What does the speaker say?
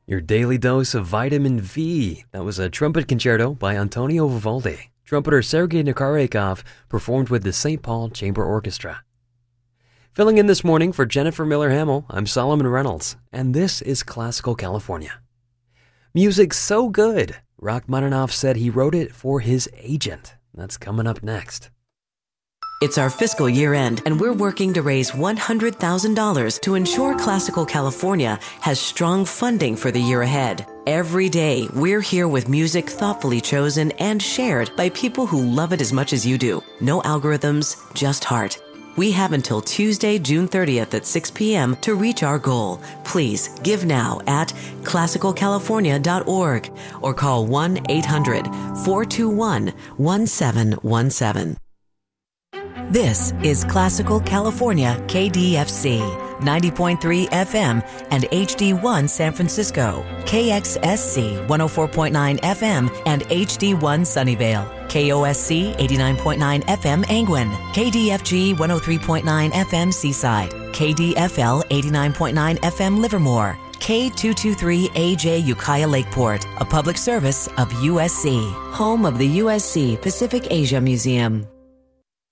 Your daily dose of vitamin V. That was a trumpet concerto by Antonio Vivaldi. Trumpeter Sergei Nikarekov performed with the St. Paul Chamber Orchestra. Filling in this morning for Jennifer Miller-Hamill, I'm Solomon Reynolds, and this is Classical California. Music's so good, Rachmaninoff said he wrote it for his agent. That's coming up next. It's our fiscal year end, and we're working to raise $100,000 to ensure Classical California has strong funding for the year ahead. Every day, we're here with music thoughtfully chosen and shared by people who love it as much as you do. No algorithms, just heart. We have until Tuesday, June 30th at 6 p.m. to reach our goal. Please give now at classicalcalifornia.org or call 1-800-421-1717. This is Classical California KDFC, 90.3 FM and HD1 San Francisco, KXSC 104.9 FM and HD1 Sunnyvale, KOSC 89.9 FM Angwin, KDFG 103.9 FM Seaside, KDFL 89.9 FM Livermore, K223AJ Ukiah Lakeport, a public service of USC, home of the USC Pacific Asia Museum.